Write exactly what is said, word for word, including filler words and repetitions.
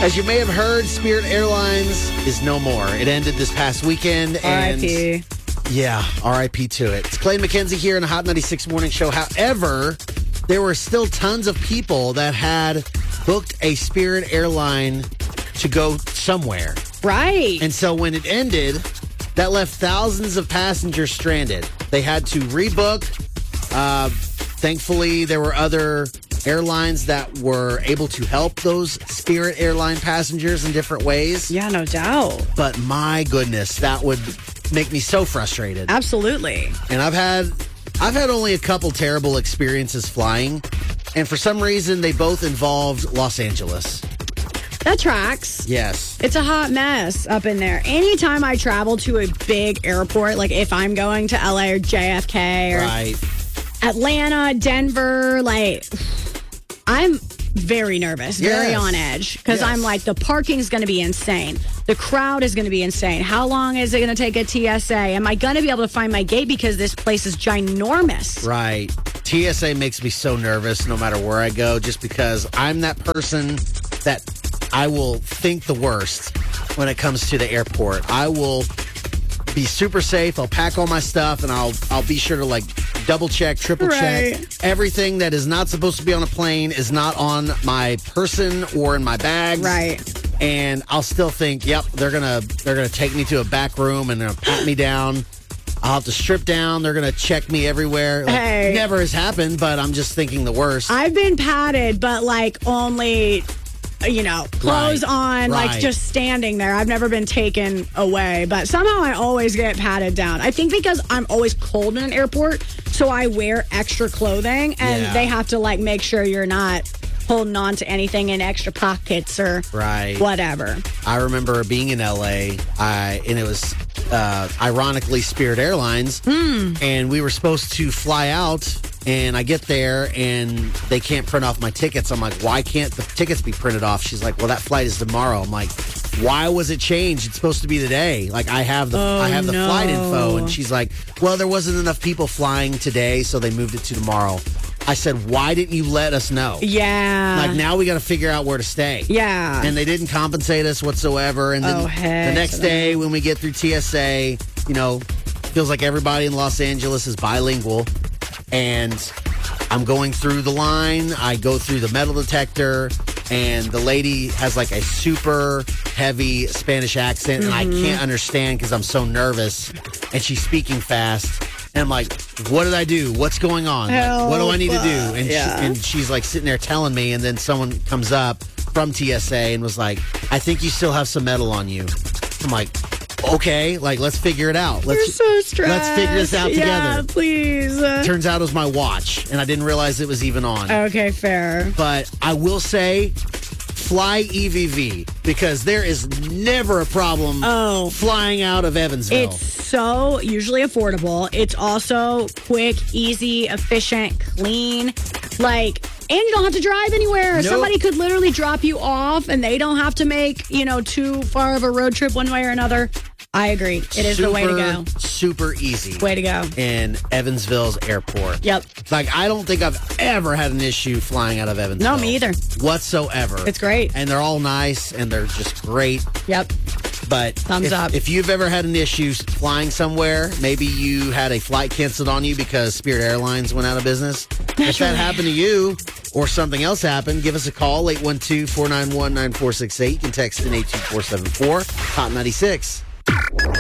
As you may have heard, Spirit Airlines is no more. It ended this past weekend. R I P Yeah, R I P to it. It's Clay McKenzie here in the Hot ninety-six Morning Show. However, there were still tons of people that had booked a Spirit airline to go somewhere. Right. And so when it ended, that left thousands of passengers stranded. They had to rebook. Uh, thankfully, there were other airlines that were able to help those Spirit airline passengers in different ways. Yeah, no doubt. But my goodness, that would make me so frustrated. Absolutely. And I've had I've had only a couple terrible experiences flying, and for some reason they both involved Los Angeles. That tracks. Yes. It's a hot mess up in there. Anytime I travel to a big airport, like if I'm going to L A or J F K or Right. Atlanta, Denver, like I'm very nervous, very Yes. on edge because Yes. I'm like, the parking is going to be insane. The crowd is going to be insane. How long is it going to take at T S A? Am I going to be able to find my gate because this place is ginormous? Right. T S A makes me so nervous no matter where I go, just because I'm that person that I will think the worst when it comes to the airport. I will be super safe. I'll pack all my stuff, and I'll I'll be sure to like double check, triple check. Right. Everything that is not supposed to be on a plane is not on my person or in my bags. Right. And I'll still think, yep, they're gonna they're gonna take me to a back room and they're gonna pat me down. I'll have to strip down. They're gonna check me everywhere. Like, Hey. never has happened, but I'm just thinking the worst. I've been patted, but like only, you know, clothes Right. on, like Right. just standing there. I've never been taken away, but somehow I always get patted down. I think because I'm always cold in an airport, so I wear extra clothing, and Yeah. they have to like make sure you're not holding on to anything in extra pockets or Right. whatever. I remember being in L A, I, and it was uh, ironically Spirit Airlines, and we were supposed to fly out, and I get there, and they can't print off my tickets. I'm like, why can't the tickets be printed off? She's like, well, that flight is tomorrow. I'm like, why was it changed? It's supposed to be today. Like, I have the Oh, I have the no. flight info, and she's like, well, there wasn't enough people flying today, so they moved it to tomorrow. I said, why didn't you let us know? Yeah. Like, now we got to figure out where to stay. yeah. And they didn't compensate us whatsoever. And then Oh, heck the next to them. day when we get through T S A, you know, feels like everybody in Los Angeles is bilingual. And I'm going through the line. I go through the metal detector, and the lady has like a super heavy Spanish accent, and I Mm-hmm. can't understand because I'm so nervous. And she's speaking fast. And I'm like, what did I do? What's going on? Like, what do I need to do? And, Yeah. she, and she's like sitting there telling me, and then someone comes up from T S A and was like, I think you still have some metal on you. I'm like, okay, like, let's figure it out. Let's, You're so stressed. let's figure this out Yeah, together. please. Turns out it was my watch, and I didn't realize it was even on. Okay, fair. But I will say, fly E V V, because there is never a problem Oh. flying out of Evansville. It's so usually affordable. It's also quick, easy, efficient, clean. Like, and you don't have to drive anywhere. Nope. Somebody could literally drop you off and they don't have to make, you know, too far of a road trip one way or another. I agree. It is the way to go. Super, super easy. Way to go. In Evansville's airport. Yep. Like, I don't think I've ever had an issue flying out of Evansville. No, me either. Whatsoever. It's great. And they're all nice, and they're just great. Yep. But Thumbs if, up. if you've ever had an issue flying somewhere, maybe you had a flight canceled on you because Spirit Airlines went out of business. If that Naturally. happened to you or something else happened, give us a call, eight one two, four nine one, nine four six eight. You can text in eight two four seven four, Hot ninety-six.